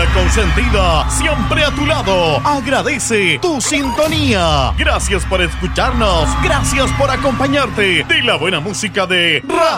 consentida, siempre a tu lado, agradece tu sintonía. Gracias por escucharnos, gracias por acompañarte de la buena música de Radio